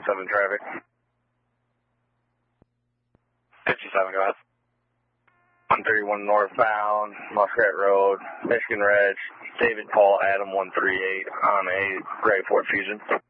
57 traffic. 57, go ahead. 131 northbound, Muskrat Road, Michigan Ridge, David Paul Adam 138 on a gray Ford Fusion.